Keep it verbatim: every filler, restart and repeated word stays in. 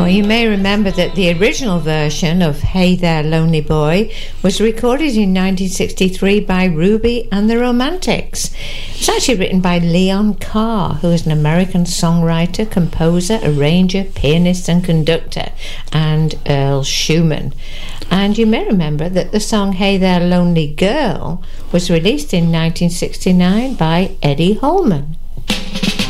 Well, you may remember that the original version of Hey There Lonely Boy was recorded in nineteen sixty-three by Ruby and the Romantics. It's actually written by Leon Carr, who is an American songwriter, composer, arranger, pianist and conductor, and Earl Schumann. And you may remember that the song Hey There Lonely Girl was released in nineteen sixty-nine by Eddie Holman.